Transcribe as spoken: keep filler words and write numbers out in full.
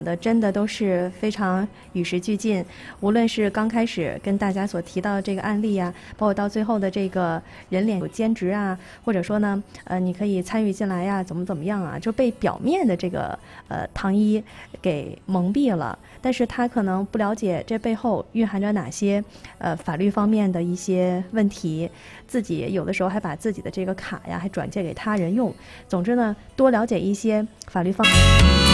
的真的都是非常与时俱进，无论是刚开始跟大家所提到的这个案例啊，包括到最后的这个人脸有兼职啊，或者说呢，呃，你可以参与进来呀，怎么怎么样啊，就被表面的这个呃糖衣给蒙蔽了，但是他可能不了解这背后蕴含着哪些呃法律方面的一些问题，自己有的时候还把自己的这个卡呀还转借给他人用，总之呢，多了解一些法律方面。